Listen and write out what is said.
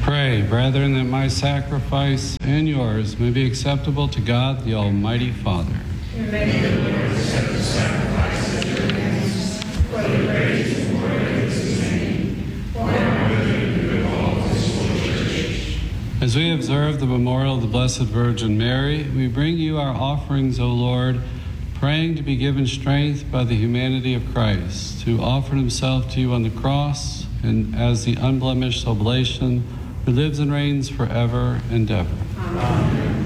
Pray, brethren, that my sacrifice and yours may be acceptable to God, the Almighty Father. May the Lord accept the sacrifice of your hands for the praise and glory of his name, for our good and the good of all his holy church. As we observe the memorial of the Blessed Virgin Mary, we bring you our offerings, O Lord, praying to be given strength by the humanity of Christ, who offered himself to you on the cross, and as the unblemished oblation, who lives and reigns forever and ever. Amen.